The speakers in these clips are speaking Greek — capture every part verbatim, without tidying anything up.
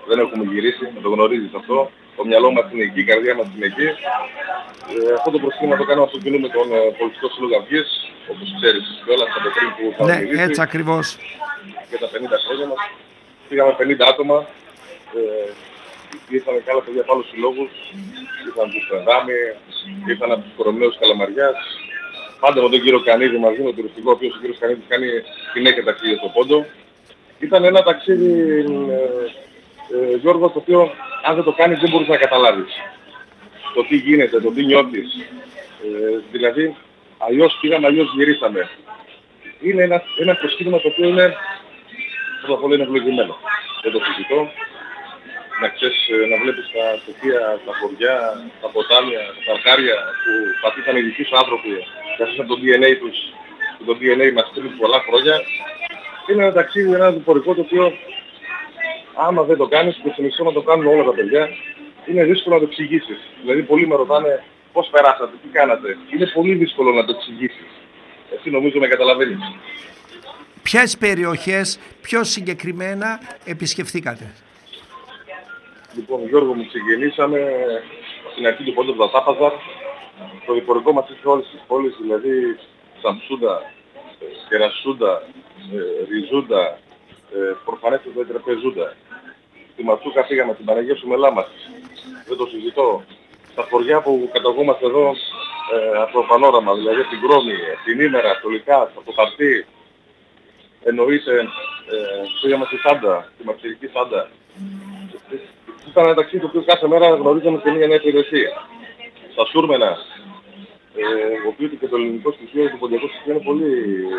Δεν έχουμε γυρίσει, το γνωρίζεις αυτό. Το μυαλό μας είναι εκεί, η καρδιά μας είναι εκεί. Ε, αυτό το προσκύνημα το κάνουμε από κοινού με τον ε, Πολιτικό Σύλλογο Αυγής, όπως ξέρεις κιόλας από πριν που θα Ναι, μιλήσει. έτσι ακριβώς. Για τα πενήντα χρόνια μας. Πήγαμε πενήντα άτομα. Ε, ήρθαν και άλλα παιδιά από άλλους συλλόγους. Ήρθαν από τους Φρεδάμι, ήρθαν από τους Κορομαίους Καλαμαριάς. Πάντα με τον κύριο Κανίδη μαζί, με τον τουριστικό, ο οποίος ο κύριος Κανίδης κάνει συνέχεια ταξίδια στο Πόντο. Ήταν ένα ταξίδι, ε, ε, Γιώργο, το οποίο αν δεν το κάνεις δεν μπορείς να καταλάβεις το τι γίνεται, το τι νιώθεις. Ε, δηλαδή, αλλιώς πήγαμε, αλλιώς γυρίσαμε. Είναι ένα, ένα προσκύνημα το οποίο είναι, πρώτα απ' όλα είναι ευλογημένο. Δεν το συζητώ. Να ξέρεις, να βλέπεις τα τοπία, τα χωριά, τα ποτάμια, τα καρκάρια που πατήσαν οι δικοί σου άνθρωποι, καθίσαν τον ντι εν έι τους, και το ντι εν έι μας πριν πολλά χρόνια. Είναι ένα ταξίδι, ένα διπορικό το οποίο άμα δεν το κάνεις, και συνιστώ να το κάνουν όλα τα παιδιά, είναι δύσκολο να το εξηγήσεις. Δηλαδή πολλοί με ρωτάνε πώς περάσατε, τι κάνατε. Είναι πολύ δύσκολο να το εξηγήσεις. Εσύ νομίζω με καταλαβαίνεις. Ποιες περιοχές πιο συγκεκριμένα επισκεφθήκατε? Λοιπόν, Γιώργο μου, ξεκινήσαμε στην αρχή του Πόντου Ταπάζαρ. Το διπορικό μας είχε όλες τις πόλεις, δηλαδή Σαμσούντα, Κερασούντα, Ριζούντα, προφανέστατα Τραπεζούντα. Στη Ματσούκα πήγαμε, την Παναγία Σουμελά μας. Δεν το συζητώ. Στα χωριά που καταγόμαστε εδώ ε, από το πανόραμα, δηλαδή από την Κρόμη, την Ήμερα, το Λυκάς, από το Χαρτί. Εννοείται, ε, πήγαμε στη Σάντα, στη Μαρσελική Σάντα. Ήταν ένα ταξίδι το οποίο κάθε μέρα γνωρίζαμε σε μια νέα περιοχή. Στα Σούρμενα, ε, οποίος και το ελληνικό στοιχείο, το ποντιακό στοιχείο είναι πολύ...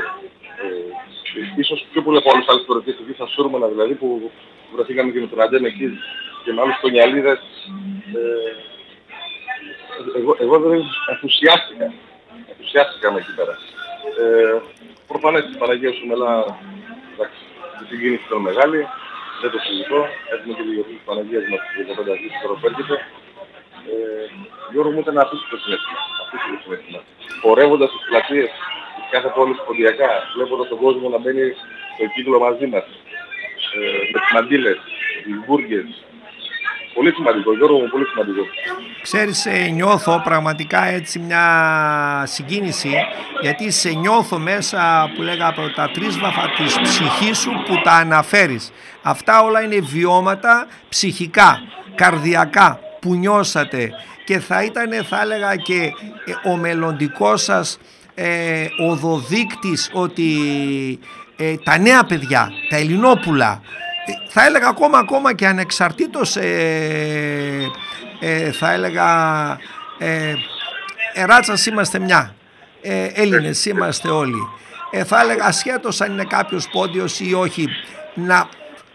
Ε, ίσως πιο πολύ από όλες τις άλλες περιοχές εκεί στα Σούρμενα, δηλαδή που βρεθήκαμε και με τον Αντέμ εκεί και με άλλους κονιαλίδες. Ε, εγώ, εγώ δεν ενθουσιάστηκα. Ενθουσιάστηκα με εκεί πέρα. Ε, προφανές η Παναγία Σουμελά, εντάξει, η συγκίνηση ήταν μεγάλη. Δεν το συζητώ. Έχουμε και τη γιορτή της Παναγίας μας για δεκαπέντε Αυγούστου τώρα που έρχεται. Ε, Γιώργο μου ήταν απίστευτο συνέστημα. Απίστευτο συνέστημα. Χορεύοντας τις πλατείες της κάθε πόλης ποντιακά, βλέποντας τον κόσμο να μπαίνει στο κύκλο μαζί μας. Ε, με τις μαντήλες, τις μπουργκες. Πολύ σημαντικό, Γιώργο μου, πολύ σημαντικό. Ξέρεις, ε, νιώθω πραγματικά έτσι μια συγκίνηση, γιατί σε νιώθω μέσα που λέγα από τα τρίσβαθα της ψυχής σου που τα αναφέρεις. Αυτά όλα είναι βιώματα ψυχικά, καρδιακά που νιώσατε και θα ήταν, θα έλεγα, και ο μελλοντικός σας ε, οδοδείκτης ότι ε, τα νέα παιδιά, τα Ελληνόπουλα, θα έλεγα ακόμα ακόμα και ανεξαρτήτως ε, ε, θα έλεγα ε, ε, ράτσας είμαστε μια, ε, Έλληνες είμαστε όλοι, ε, θα έλεγα ασχέτως αν είναι κάποιος πόντιος ή όχι, να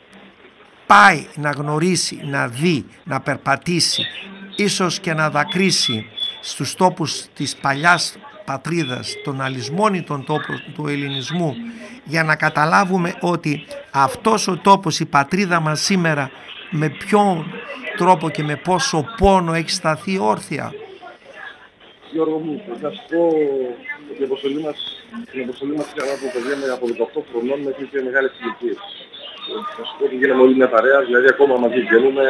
πάει να γνωρίσει, να δει, να περπατήσει, ίσως και να δακρύσει στους τόπους της παλιάς πατρίδας, των αλυσμόνητων τόπων του ελληνισμού, για να καταλάβουμε ότι αυτός ο τόπος, η πατρίδα μας σήμερα, με ποιον τρόπο και με πόσο πόνο έχει σταθεί όρθια. Γιώργο μου, θα σου πω ότι η αποστολή μας, την αποστολή μας είχαμε από παιδιά από δεκαοκτώ χρονών μέχρι και μεγάλες ηλικίες. Θα σου πω ότι γίναμε όλοι μια παρέα, δηλαδή ακόμα μαζί βγαίνουμε.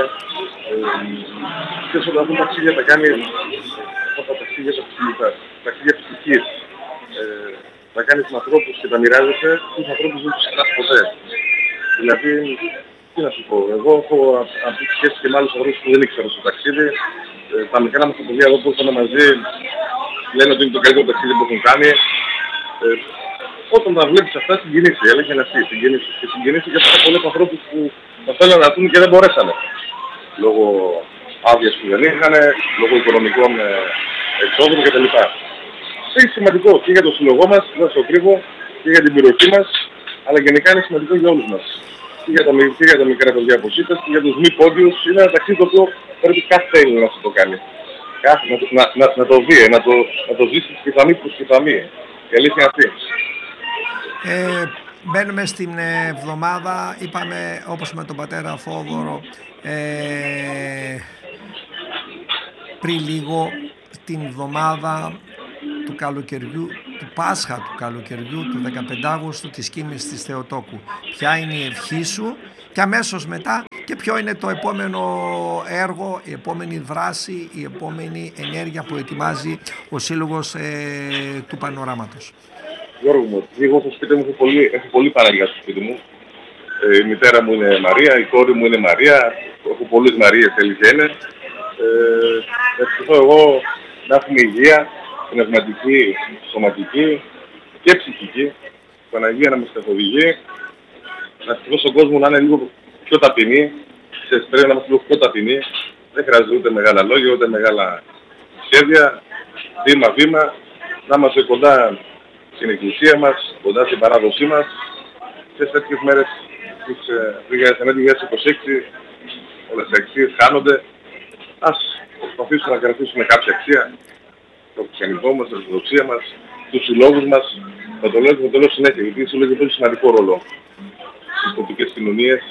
Ξέρεις, όταν αυτά τα ταξίδια τα κάνει, αυτά τα ταξίδια τα ψυχικά, ταξίδια ψυχής. Ε, τα κάνεις με ανθρώπους και τα μοιράζεσαι, τους ανθρώπους δεν τους ξεχνάς ποτέ. Δηλαδή, τι να σου πω, εγώ έχω αυτή τη σχέση και με άλλους ανθρώπους που δεν ήξερα στο ταξίδι. Ε, τα μικρά μας τα παιδιά εδώ που ήρθαν μαζί λένε ότι είναι το καλύτερο ταξίδι που έχουν κάνει. Ε, όταν τα βλέπεις αυτά, συγκινήσει, έλεγε να εσύ, συγκινήσει. Και συγκινήσει και πάρα πολλούς ανθρώπους που θα θέλουν να έρθουν και δεν μπορέσανε. Λόγω άδειας που δεν είχαν, λόγω οικονομικών ε, εξόδων κτλ. Είναι σημαντικό και για το σύλλογό μας, δεν στο κρύβω, και για την περιοχή μας, αλλά γενικά είναι σημαντικό για όλους μας. Και για τα, και για τα μικρά παιδιά που είπες, και για τους μη πόντιους. Είναι ένα ταξίδι το οποίο πρέπει κάθε Έλληνας να το κάνει. Κάθε, να, να, να, να το δει, να το, να το ζήσει πιθαμή προς πιθαμή. Η αλήθεια είναι αυτή. Ε, μπαίνουμε στην εβδομάδα, είπαμε όπως με τον πατέρα Θόδωρο ε, πριν λίγο, την εβδομάδα του καλοκαιριού, του Πάσχα του καλοκαιριού του δεκαπέντε Αυγούστου, της Κοίμης της Θεοτόκου. Ποια είναι η ευχή σου? Και αμέσως μετά και ποιο είναι το επόμενο έργο, η επόμενη δράση, η επόμενη ενέργεια που ετοιμάζει ο Σύλλογος ε, του Πανοράματος. Γιώργο μου, εγώ στο σπίτι μου έχω πολύ, έχω πολύ παραλία στο σπίτι μου. Ε, η μητέρα μου είναι Μαρία, η κόρη μου είναι Μαρία, έχω πολλές Μαρίες, αλήθεια είναι. Ε, ευχηθώ εγώ να έχουμε υγεία, πνευματική, σωματική και ψυχική. Η Παναγία να μας καθοδηγεί. Να ευχηθώ στον κόσμο να είναι λίγο πιο ταπεινή. Ξέρεις, πρέπει να είμαστε λίγο πιο ταπεινοί. Δεν χρειάζεται ούτε μεγάλα λόγια, ούτε μεγάλα σχέδια. Βήμα-βήμα, να είμαστε κοντά στην εκκλησία μας, κοντά στην παράδοσή μας. Και σε τέτοιες μέρες της δύο χιλιάδες είκοσι έξι όλες οι αξίες χάνονται. Ας προσπαθήσουμε να κρατήσουμε κάποια αξία. Το χριστιανικό μας, την ορθοδοξία μας, τους συλλόγους μας. Θα το λέω και θα το λέω συνέχεια, γιατί οι συλλόγοι παίζουν σημαντικό ρόλο στις τοπικές κοινωνίες.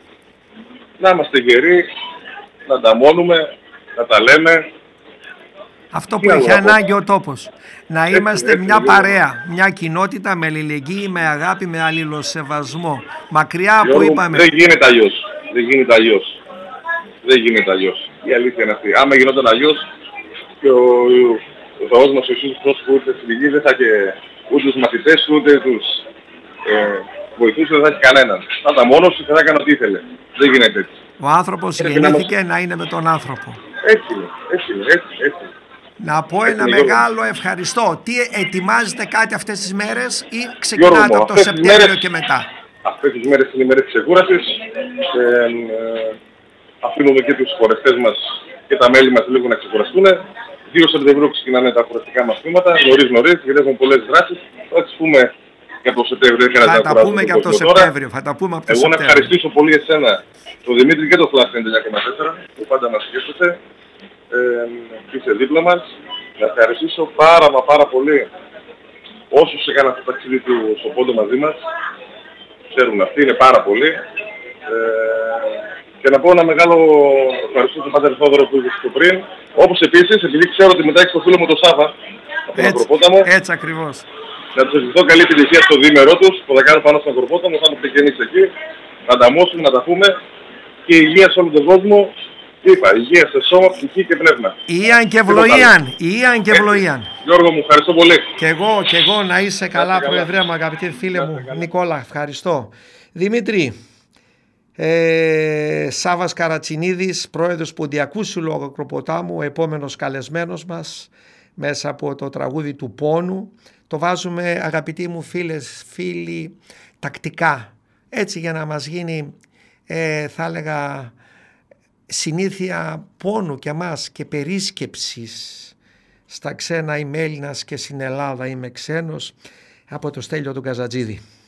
Να είμαστε γεροί, να ανταμώνουμε, να τα λέμε. Αυτό που έχει ανάγκη ο τόπος. Να είμαστε έτσι, μια έτσι, παρέα, μια κοινότητα με αλληλεγγύη, με αγάπη, με αλληλοσεβασμό. Μακριά Γιώργο, που είπαμε... Δεν γίνεται αλλιώς. Δεν γίνεται αλλιώς. Δεν γίνεται αλλιώς. Η αλήθεια είναι αυτή. Άμα γινόταν αλλιώς και ο, ο Θεός μας ο Ιησούς Χριστός που ήρθε στη γη δεν θα είχε ούτε τους μαθητές ούτε τους ε, βοηθούς, δεν θα έχει κανέναν. Θα ήταν μόνος και θα έκανε ό,τι ήθελε. Δεν γίνεται έτσι. Ο άνθρωπος γεννήθηκε να, μας... να είναι με τον άνθρωπο. Έτσι είναι. Έτσι είναι. Έτσι, έτσι. Να πω ένα έτσι, μεγάλο Γιώργο. Ευχαριστώ. Τι ετοιμάζετε κάτι αυτές τις μέρες ή ξεκινάτε Γιώργο, από το Σεπτέμβριο μέρες, και μετά? Αυτές τις μέρες είναι οι μέρες της ξεκούρασης. Ε, ε, αφήνουμε και τους χορευτές μας και τα μέλη μας λίγο να ξεκουραστούν. δύο Σεπτεμβρίου ξεκινάνε τα χορευτικά μας τμήματα, νωρίς νωρίς, γιατί έχουν πολλές δράσεις. Θα τις πούμε και από το Σεπτέμβριο. Θα τα πούμε και από το Σεπτέμβριο. Θα τα πούμε από το Εγώ Σεπτέμβριο. να ευχαριστήσω πολύ εσένα, τον Δημήτρη και τον Flash ενενήντα κόμμα τέσσερα που πάντα μας σκέφτεται ε, και είσαι δίπλα μας. Να ευχαριστήσω πάρα μα πάρα πολύ όσους έκαναν το ταξίδι του στο πόντο μαζί μας. Ξέρουν αυτοί, είναι πάρα πολλοί. Ε, και να πω ένα μεγάλο ευχαριστώ στον Πάτερ Θόδωρο που είπες πιο πριν. Όπως επίσης, επειδή ξέρω ότι μετά έχεις το φίλο μου τον Σάβα από τον Ακροπόταμο. Έτσι ακριβώς. Να τους ευχηθώ καλή επιτυχία στο διήμερό τους που θα κάνουν πάνω στον Ακροπόταμο, θα είμαστε και εμείς εκεί. Να ανταμώσουμε, να τα πούμε και υγεία σε όλο τον κόσμο. Είπα, υγεία σε σώμα, ψυχή και πνεύμα. Ιαν και ευλογίαν. Ιαν και ευλογίαν. Γιώργο μου, ευχαριστώ πολύ. Και εγώ, και εγώ να είσαι καλά, Προεδρέα μου, αγαπητοί φίλε μου. Νικόλα, ευχαριστώ. Δημήτρη, ε, Σάβας Καρατσινίδης, πρόεδρος Ποντιακού Συλλόγου Ακροποτάμου, επόμενος καλεσμένος μας μέσα από το τραγούδι του πόνου. Το βάζουμε, αγαπητοί μου φίλες, φίλοι, τακτικά. Έτσι για να μας γίνει, ε, θα έλεγα, συνήθεια πόνου και μας και περίσκεψης στα ξένα είμαι Έλληνας και στην Ελλάδα είμαι ξένος, από το Στέλιο του Καζατζίδη.